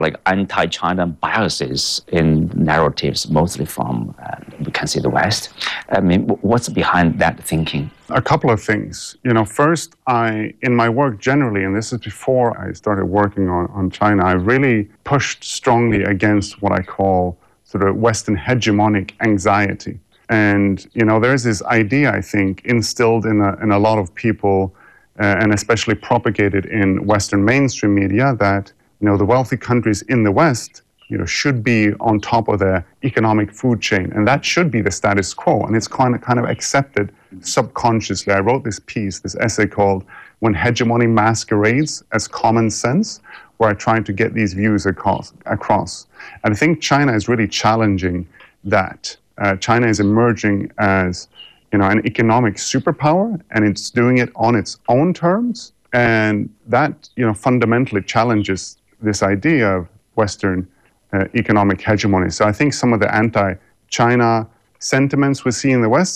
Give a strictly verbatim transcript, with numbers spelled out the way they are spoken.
like anti-China biases in narratives, mostly from, uh, we can see the West. I mean, what's behind that thinking? A couple of things. You know, first, I, in my work generally, and this is before I started working on, on China, I really pushed strongly against what I call sort of Western hegemonic anxiety. And, you know, there's this idea, I think, instilled in a, in a lot of people, uh, and especially propagated in Western mainstream media, that, you know, the wealthy countries in the West, you know, should be on top of the economic food chain. And that should be the status quo. And it's kind of, kind of accepted subconsciously. I wrote this piece, this essay called When Hegemony Masquerades as Common Sense, where I tried to get these views across. across. And I think China is really challenging that. Uh, China is emerging as, you know, an economic superpower, and it's doing it on its own terms. And that, you know, fundamentally challenges this idea of Western uh, economic hegemony. So I think some of the anti-China sentiments we see in the West